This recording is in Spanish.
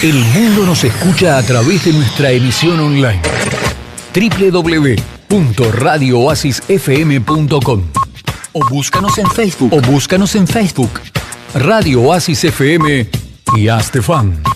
El mundo nos escucha a través de nuestra emisión online. www.radiooasisfm.com o búscanos en Facebook. Radio Oasis FM y hazte fan.